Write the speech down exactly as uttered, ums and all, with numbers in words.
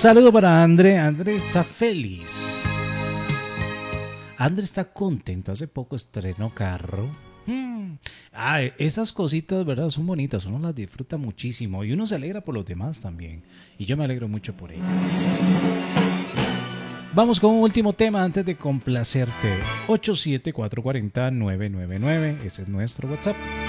Saludo para André. André está feliz. André está contento. Hace poco estrenó carro. Hmm. Ah, esas cositas, ¿verdad? Son bonitas. Uno las disfruta muchísimo. Y uno se alegra por los demás también. Y yo me alegro mucho por ellas. Vamos con un último tema antes de complacerte. ocho siete cuatro cuatro cero nueve nueve nueve. Ese es nuestro WhatsApp.